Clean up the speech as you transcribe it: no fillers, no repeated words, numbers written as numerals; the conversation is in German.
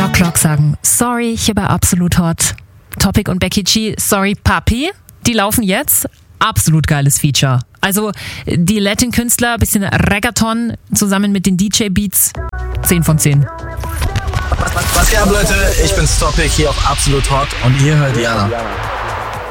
Jock Clock sagen sorry hier bei Absolut Hot. Topic und Becky G, sorry Papi. Die laufen jetzt. Absolut geiles Feature. Also die Latin-Künstler, bisschen Reggaeton zusammen mit den DJ-Beats. 10 von 10. Was geht ab, Leute? Ich bin's Topic hier auf Absolut Hot und ihr hört Jana.